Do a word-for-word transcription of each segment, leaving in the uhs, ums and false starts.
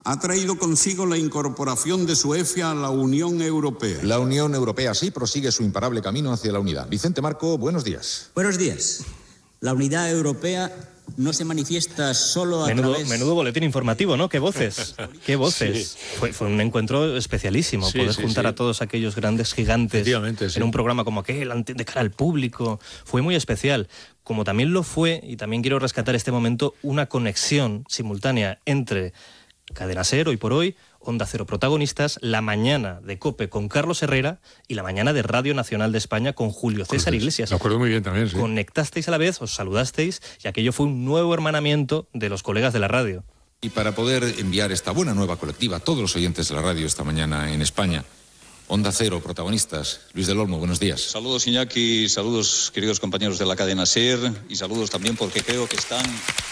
Ha traído consigo la incorporación de Suecia a la Unión Europea. La Unión Europea sí prosigue su imparable camino hacia la unidad. Vicente Marco, buenos días. Buenos días. La unidad europea no se manifiesta solo a menudo, través... Menudo boletín informativo, ¿no? ¡Qué voces! ¡Qué voces! Sí. Fue, fue un encuentro especialísimo, sí, poder sí, juntar sí. a todos aquellos grandes gigantes sí. en un programa como aquel, de cara al público. Fue muy especial. Como también lo fue, y también quiero rescatar este momento, una conexión simultánea entre Cadena SER, hoy por hoy, Onda Cero Protagonistas, la mañana de COPE con Carlos Herrera y la mañana de Radio Nacional de España con Julio César Iglesias. Me acuerdo muy bien también, sí. Conectasteis a la vez, os saludasteis, y aquello fue un nuevo hermanamiento de los colegas de la radio. Y para poder enviar esta buena nueva colectiva a todos los oyentes de la radio esta mañana en España, Onda Cero Protagonistas, Luis del Olmo, buenos días. Saludos, Iñaki, saludos, queridos compañeros de la cadena SER, y saludos también porque creo que están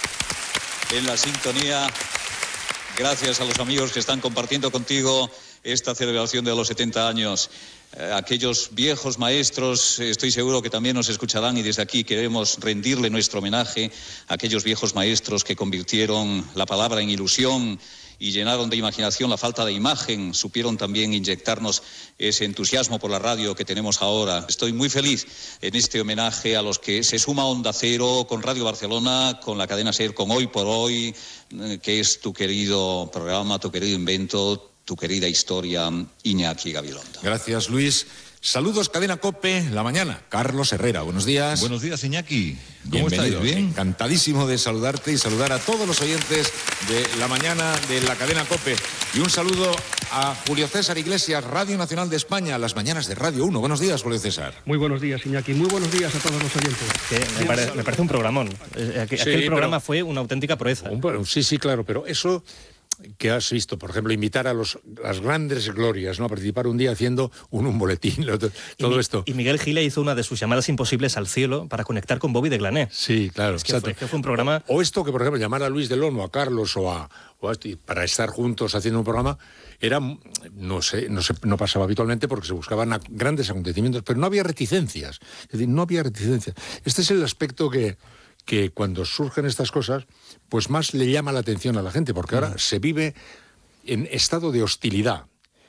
en la sintonía. Gracias a los amigos que están compartiendo contigo esta celebración de los setenta años. Eh, aquellos viejos maestros, estoy seguro que también nos escucharán, y desde aquí queremos rendirle nuestro homenaje a aquellos viejos maestros que convirtieron la palabra en ilusión y llenaron de imaginación la falta de imagen, supieron también inyectarnos ese entusiasmo por la radio que tenemos ahora. Estoy muy feliz en este homenaje a los que se suma Onda Cero, con Radio Barcelona, con la cadena SER, con Hoy por Hoy, que es tu querido programa, tu querido invento, tu querida historia, Iñaki Gabilondo. Gracias, Luis. Saludos, Cadena COPE, la mañana. Carlos Herrera, buenos días. Buenos días, Iñaki. ¿Cómo Bienvenido. estás? ¿Bien? Encantadísimo de saludarte y saludar a todos los oyentes de la mañana de la Cadena COPE. Y un saludo a Julio César Iglesias, Radio Nacional de España, las mañanas de Radio uno. Buenos días, Julio César. Muy buenos días, Iñaki. Muy buenos días a todos los oyentes. Que me, pare, me parece un programón. Aquel sí, programa fue una auténtica proeza. Un, sí, sí, claro, pero eso que has visto, por ejemplo, invitar a los, las grandes glorias, ¿no?, a participar un día haciendo un, un boletín, lo, todo y, esto. Y Miguel Gila hizo una de sus llamadas imposibles al cielo para conectar con Bobby de Glané. Sí, claro. Es que, fue, que fue un programa... O, o esto que, por ejemplo, llamar a Luis del Olmo, a Carlos o a, o a este, para estar juntos haciendo un programa, era, no sé, no, sé, no pasaba habitualmente porque se buscaban a, grandes acontecimientos, pero no había reticencias. Es decir, no había reticencias. Este es el aspecto que... que cuando surgen estas cosas, pues más le llama la atención a la gente, porque ahora mm. se vive en estado de hostilidad.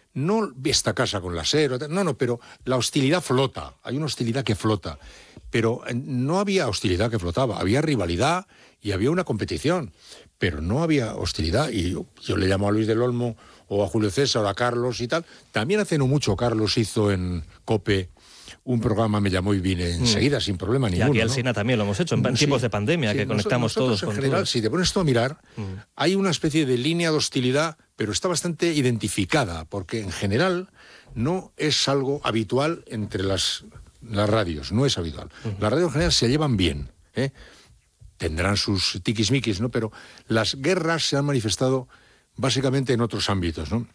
No esta casa con la SER, no, no, pero la hostilidad flota, hay una hostilidad que flota, pero no había hostilidad que flotaba, había rivalidad y había una competición, pero no había hostilidad, y yo, yo le llamo a Luis del Olmo, o a Julio César, o a Carlos y tal. También hace no mucho Carlos hizo en COPE un programa, me llamó y vine enseguida, mm. sin problema ninguno. Y aquí al ¿no? Sina también lo hemos hecho, en sí, tiempos de pandemia, sí, que conectamos nosotros, todos en con general, todos. Si te pones esto a mirar, mm. hay una especie de línea de hostilidad, pero está bastante identificada, porque en general no es algo habitual entre las, las radios, no es habitual. Mm. Las radios en general se llevan bien, ¿eh? Tendrán sus tiquismiquis, ¿no? Pero las guerras se han manifestado básicamente en otros ámbitos, ¿no?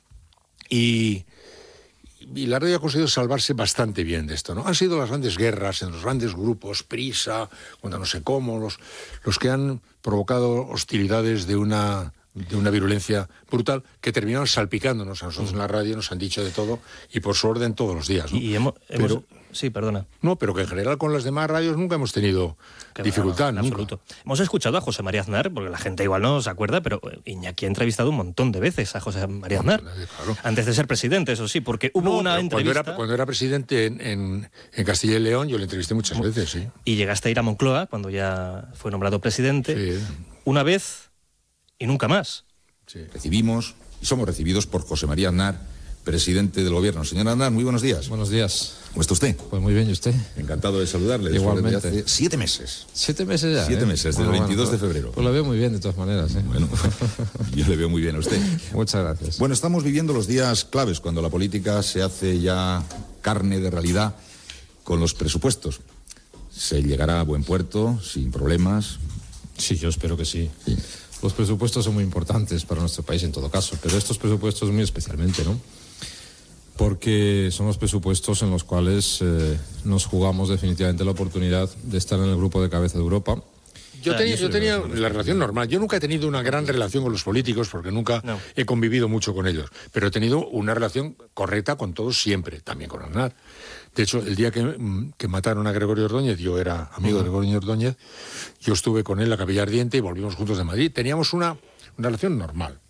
Y... Y la radio ha conseguido salvarse bastante bien de esto, ¿no? Han sido las grandes guerras en los grandes grupos, Prisa, cuando no sé cómo, los, los que han provocado hostilidades de una, de una virulencia brutal que terminaron salpicándonos a nosotros en la radio, nos han dicho de todo, y por su orden todos los días, ¿no? Y hemos, pero, hemos... Sí, perdona. No, pero que en general con las demás radios nunca hemos tenido que dificultad, no, en nunca. absoluto. Hemos escuchado a José María Aznar, porque la gente igual no se acuerda, pero Iñaki ha entrevistado un montón de veces a José María Aznar. Claro. Antes de ser presidente, eso sí, porque hubo no, una entrevista... Cuando era, cuando era presidente en, en, en Castilla y León, yo le entrevisté muchas veces, sí. Y llegaste a ir a Moncloa, cuando ya fue nombrado presidente, sí. una vez y nunca más. Sí. Recibimos y somos recibidos por José María Aznar, presidente del gobierno. Señor Aznar, muy buenos días. Buenos días. ¿Cómo está usted? Pues muy bien, ¿y usted? Encantado de saludarle. Igualmente. Después de hace siete meses. ¿Siete meses ya? Siete ¿eh? meses, bueno, del veintidós bueno, de febrero. Pues lo veo muy bien, de todas maneras, ¿eh? Bueno, yo le veo muy bien a usted. Muchas gracias. Bueno, estamos viviendo los días claves, cuando la política se hace ya carne de realidad con los presupuestos. ¿Se llegará a buen puerto, sin problemas? Sí, yo espero que sí. sí. Los presupuestos son muy importantes para nuestro país en todo caso, pero estos presupuestos muy especialmente, ¿no? Porque son los presupuestos en los cuales eh, nos jugamos definitivamente la oportunidad de estar en el grupo de cabeza de Europa. Yo tenía, yo tenía la relación normal. Yo nunca he tenido una gran relación con los políticos porque nunca no. he convivido mucho con ellos. Pero he tenido una relación correcta con todos siempre, también con Aznar. De hecho, el día que, que mataron a Gregorio Ordóñez, yo era amigo uh-huh. de Gregorio Ordóñez, yo estuve con él en la Capilla Ardiente y volvimos juntos de Madrid. Teníamos una, una relación normal.